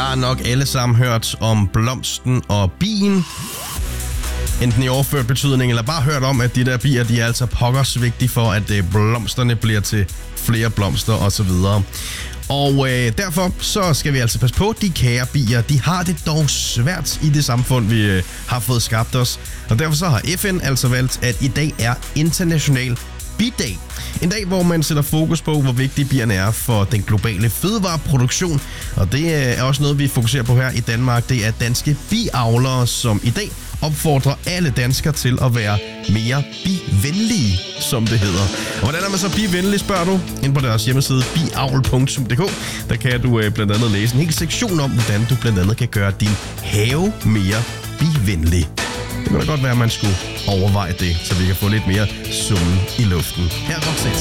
har nok alle sammen hørt om blomsten og bien. Enten i overført betydning, eller bare hørt om, at de der bier, de er altså pokkers vigtige for, at blomsterne bliver til flere blomster osv. Og derfor så skal vi altså passe på, de kære bier, de har det dog svært i det samfund, vi har fået skabt os. Og derfor så har FN altså valgt, at i dag er international bidag. En dag, hvor man sætter fokus på, hvor vigtige bierne er for den globale fødevareproduktion. Og det er også noget, vi fokuserer på her i Danmark. Det er danske biavlere, som i dag opfordrer alle danskere til at være mere bivenlige, som det hedder. Og hvordan er man så bivenlig, spørger du? Ind på deres hjemmeside biavl.dk. Der kan du blandt andet læse en hel sektion om, hvordan du blandt andet kan gøre din have mere bivenlig. Det kunne da godt være, at man skulle overveje det, så vi kan få lidt mere summen i luften. Her er Roxette.